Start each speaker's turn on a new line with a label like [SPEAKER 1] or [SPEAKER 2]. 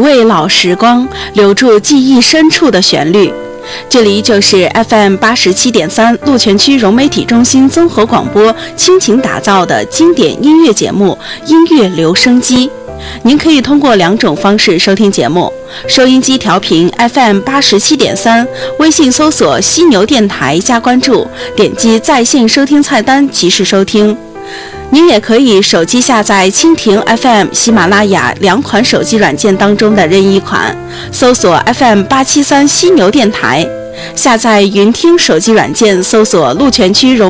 [SPEAKER 1] 味老时光，留住记忆深处的旋律。这里就是 FM87.3 鹿泉区融媒体中心综合广播倾情打造的经典音乐节目《音乐留声机》。您可以通过2种方式收听节目：收音机调频 FM87.3，微信搜索犀牛电台加关注，点击在线收听菜单及时收听。您也可以手机下载蜻蜓 FM、喜马拉雅2款手机软件当中的任意款，搜索 FM873 犀牛电台，下载云听手机软件，搜索鹿泉区融